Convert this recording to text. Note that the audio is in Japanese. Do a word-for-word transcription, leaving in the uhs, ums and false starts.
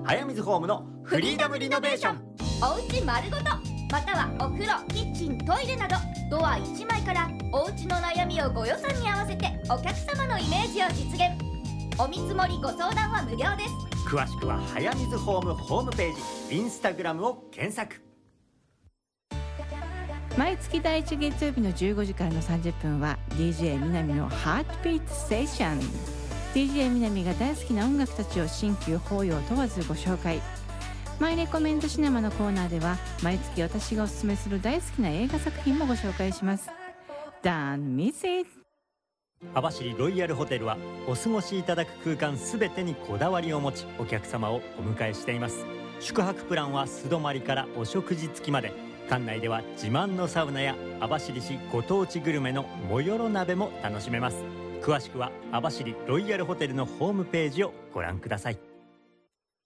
早水ホームのフリーダムリノベーション。 おうち丸ごと、またはお風呂、キッチン、トイレなどドアいちまいからおうちの悩みをご予算に合わせてお客様のイメージを実現。お見積もりご相談は無料です。 詳しくは早水ホームホームページ、インスタグラムを検索。 毎月第一月曜日のじゅうごじからのさんじゅっぷんは ディージェー 南のハートビートステーション。 ディージェー 南が大好きな音楽たちを新旧法要問わずご紹介。マイレコメントシネマのコーナーでは毎月私がおすすめする大好きな映画作品もご紹介します。 Don't miss it。 網走ロイヤルホテルはお過ごしいただく空間すべてにこだわりを持ち、お客様をお迎えしています。宿泊プランは素泊まりからお食事付きまで、館内では自慢のサウナや網走市ご当地グルメのもよろ鍋も楽しめます。詳しくは網走ロイヤルホテルのホームページをご覧ください。